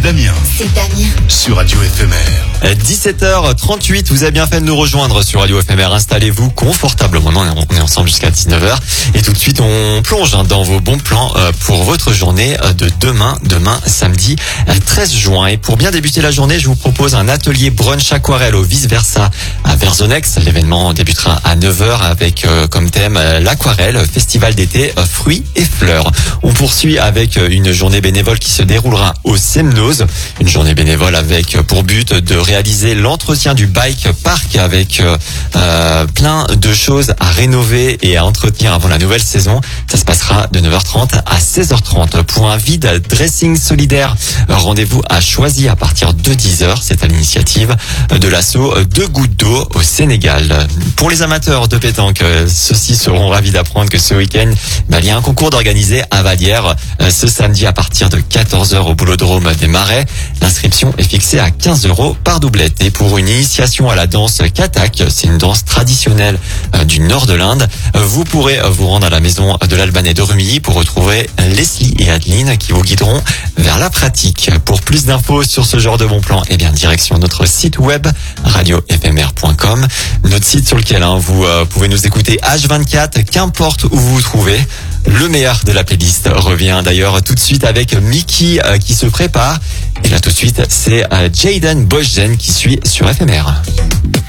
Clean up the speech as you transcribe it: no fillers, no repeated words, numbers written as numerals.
Damien. C'est Damien. Sur Radio FMR. 17h38, vous avez bien fait de nous rejoindre sur Radio FMR. Installez-vous confortablement, on est ensemble jusqu'à 19h. Et tout de suite, on plonge dans vos bons plans pour votre journée de demain samedi 13 juin. Et pour bien débuter la journée, je vous propose un atelier brunch aquarelle au Vice Versa à Verzonex. L'événement débutera à 9h avec comme thème l'aquarelle, festival d'été, fruits et fleurs. On poursuit avec une journée bénévole qui se déroulera au Semnoz. Une journée bénévole avec pour but de réaliser l'entretien du bike park avec plein de choses à rénover et à entretenir avant la nouvelle saison. Ça se passera de 9h30 à 16h30. Pour un vide dressing solidaire, rendez-vous à Choisy à partir de 10h. C'est à l'initiative de l'asso Deux Gouttes d'eau au Sénégal. Pour les amateurs de pétanque, ceux-ci seront ravis d'apprendre que ce week-end, il y a un concours d'organiser à Vallières ce samedi à partir de 14h au Boulodrome des Marais. L'inscription est fixée à 15 € par doublette. Et pour une initiation à la danse Kathak, c'est une danse traditionnelle du nord de l'Inde, vous pourrez vous rendre à la maison de l'Albanais de Rumilly pour retrouver Leslie et Adeline qui vous guideront vers la pratique. Pour plus d'infos sur ce genre de bon plan, direction notre site web radiofmr.com, notre site sur lequel vous pouvez nous écouter H24, qu'importe où vous vous trouvez. Le meilleur de la playlist revient d'ailleurs tout de suite avec Mickey qui se prépare. Et là tout de suite, c'est Jaden Boschgen qui suit sur FMR.